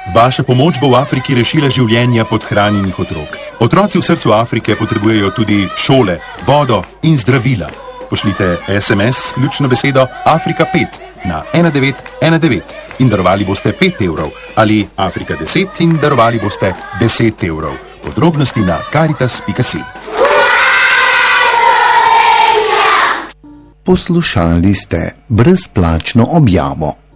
Vaša pomoč bo v Afriki rešila življenja podhranjenih otrok. Otroci v srcu Afrike potrebujejo tudi šole, vodo in zdravila. Pošljite SMS s ključno besedo Afrika 5 na 1919 in darovali boste 5 evrov ali Afrika 10 in darovali boste 10 evrov. Podrobnosti na caritas.si. Poslušali ste brezplačno objavo.